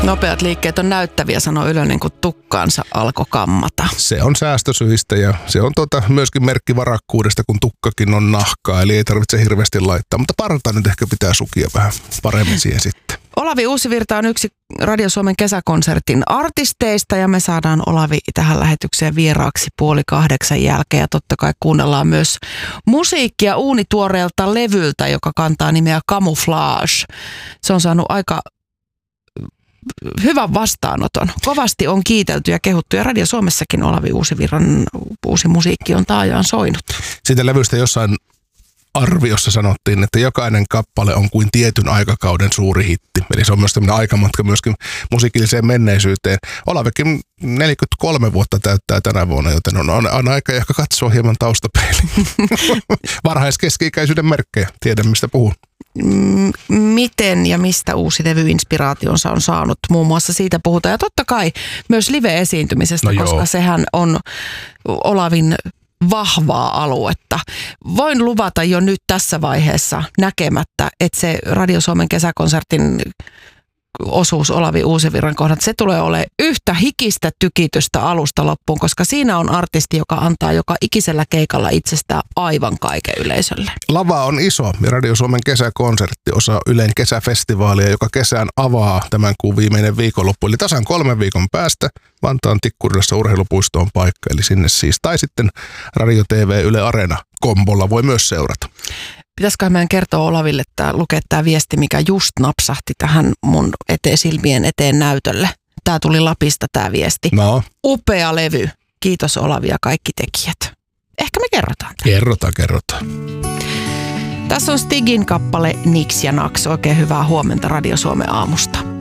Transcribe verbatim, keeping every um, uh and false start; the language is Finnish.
Nopeat liikkeet on näyttäviä, sanoi Ylönen, kun tukkaansa alkoi kammata. Se on säästösyistä ja se on tuota myöskin merkki varakkuudesta, kun tukkakin on nahkaa, eli ei tarvitse hirveästi laittaa. Mutta parta nyt ehkä pitää sukia vähän paremmin siihen sitten. Olavi Uusivirta on yksi Radio Suomen kesäkonsertin artisteista ja me saadaan Olavi tähän lähetykseen vieraaksi puoli kahdeksan jälkeen. Ja totta kai kuunnellaan myös musiikkia uunituoreelta levyltä, joka kantaa nimeä Camouflage. Se on saanut aika hyvän vastaanoton. Kovasti on kiitelty ja kehuttu ja Radio Suomessakin Olavi Uusivirran uusi musiikki on taajaan soinut. Siitä levystä jossain arviossa sanottiin, että jokainen kappale on kuin tietyn aikakauden suuri hitti. Eli se on myös tämmöinen aikamatka myöskin musiikilliseen menneisyyteen. Olavikin neljäkymmentäkolme vuotta täyttää tänä vuonna, joten on, on, on aika ehkä katsoa hieman taustapeiliin. Varhaiskeski-ikäisyyden merkkejä. Tiedän, mistä puhun. Miten ja mistä uusi levy-inspiraationsa on saanut? Muun muassa siitä puhutaan. Ja totta kai myös live-esiintymisestä, no koska joo. sehän on Olavin vahvaa aluetta. Voin luvata jo nyt tässä vaiheessa näkemättä, että se Radio Suomen kesäkonsertin osuus Olavi Uusivirran kohdalla, se tulee olemaan yhtä hikistä tykitystä alusta loppuun, koska siinä on artisti, joka antaa joka ikisellä keikalla itsestään aivan kaiken yleisölle. Lava on iso ja Radio Suomen kesäkonsertti osa Ylen kesäfestivaalia, joka kesään avaa tämän kuun viimeinen viikonloppu. Eli tasan kolmen viikon päästä Vantaan Tikkurilassa urheilupuisto on paikka, eli sinne siis. Tai sitten Radio T V Yle Areena kombolla voi myös seurata. Pitäisikö meidän kertoa Olaville, että lukee tämä viesti, mikä just napsahti tähän mun eteen silmien eteen näytölle. Tämä tuli Lapista tämä viesti. No. Upea levy. Kiitos Olavi ja kaikki tekijät. Ehkä me kerrotaan tämän. Kerrotaan, kerrotaan. Tässä on Stigin kappale Niks ja Naks. Oikein hyvää huomenta Radio Suomen aamusta.